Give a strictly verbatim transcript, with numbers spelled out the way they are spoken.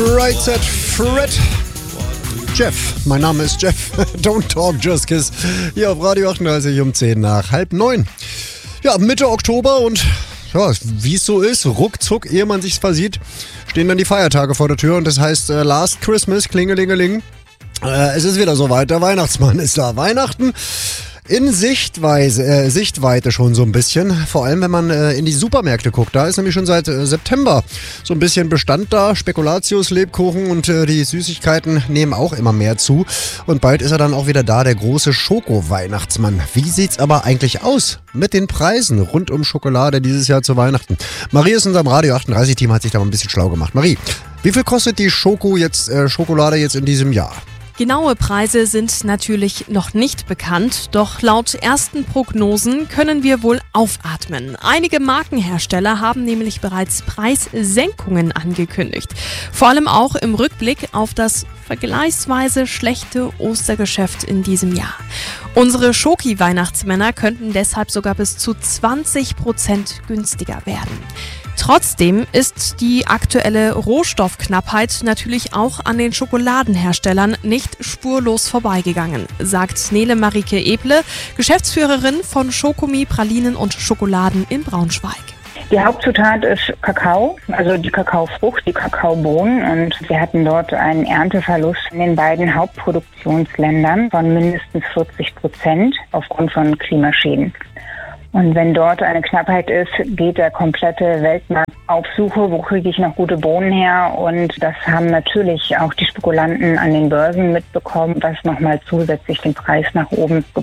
Right Set Fred. Jeff, mein Name ist Jeff. Don't Talk, Just Kiss. Hier auf Radio achtunddreißig um zehn nach halb neun. Ja, Mitte Oktober und ja, wie es so ist, ruckzuck, ehe man sich's versieht, stehen dann die Feiertage vor der Tür und das heißt äh, Last Christmas, klingelingeling. Äh, es ist wieder soweit, der Weihnachtsmann ist da. Weihnachten in Sichtweise, äh, Sichtweite schon so ein bisschen. Vor allem, wenn man äh, in die Supermärkte guckt. Da ist nämlich schon seit äh, September so ein bisschen Bestand da. Spekulatius, Lebkuchen und äh, die Süßigkeiten nehmen auch immer mehr zu. Und bald ist er dann auch wieder da, der große Schoko-Weihnachtsmann. Wie sieht's aber eigentlich aus mit den Preisen rund um Schokolade dieses Jahr zu Weihnachten? Marie ist in unserem Radio achtunddreißig-Team, hat sich da mal ein bisschen schlau gemacht. Marie, wie viel kostet die Schoko jetzt, äh, Schokolade jetzt in diesem Jahr? Genaue Preise sind natürlich noch nicht bekannt, doch laut ersten Prognosen können wir wohl aufatmen. Einige Markenhersteller haben nämlich bereits Preissenkungen angekündigt. Vor allem auch im Rückblick auf das vergleichsweise schlechte Ostergeschäft in diesem Jahr. Unsere Schoki-Weihnachtsmänner könnten deshalb sogar bis zu zwanzig Prozent günstiger werden. Trotzdem ist die aktuelle Rohstoffknappheit natürlich auch an den Schokoladenherstellern nicht spurlos vorbeigegangen, sagt Nele Marike Eble, Geschäftsführerin von Schokomi, Pralinen und Schokoladen in Braunschweig. Die Hauptzutat ist Kakao, also die Kakaofrucht, die Kakaobohnen. Und wir hatten dort einen Ernteverlust in den beiden Hauptproduktionsländern von mindestens vierzig Prozent aufgrund von Klimaschäden. Und wenn dort eine Knappheit ist, geht der komplette Weltmarkt auf Suche, wo kriege ich noch gute Bohnen her? Und das haben natürlich auch die Spekulanten an den Börsen mitbekommen, was nochmal zusätzlich den Preis nach oben